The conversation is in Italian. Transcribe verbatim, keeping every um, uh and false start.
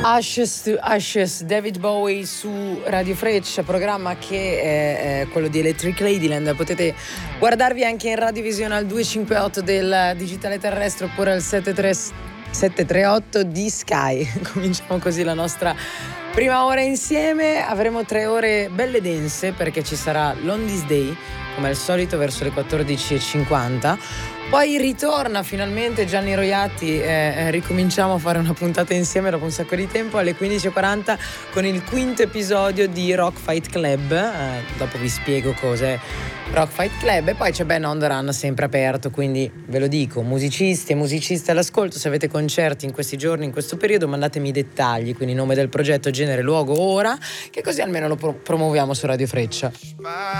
Ashes to Ashes, David Bowie su Radio Freccia, programma che è, è quello di Electric Ladyland. Potete guardarvi anche in radiovisione al duecentocinquantotto del digitale terrestre oppure al settecentotrentotto di Sky. Cominciamo così la nostra prima ora insieme. Avremo tre ore belle dense perché ci sarà l'On This Day come al solito verso le quattordici e cinquanta. Poi ritorna finalmente Gianni Roiatti, eh, ricominciamo a fare una puntata insieme dopo un sacco di tempo alle quindici e quaranta con il quinto episodio di Rock Fight Club. Eh, dopo vi spiego cos'è Rock Fight Club. E poi c'è Ben On The Run sempre aperto, quindi ve lo dico, musicisti e musicisti all'ascolto, se avete concerti in questi giorni, in questo periodo, mandatemi i dettagli, quindi nome del progetto, genere, luogo, ora, che così almeno lo pro- promuoviamo su Radio Freccia.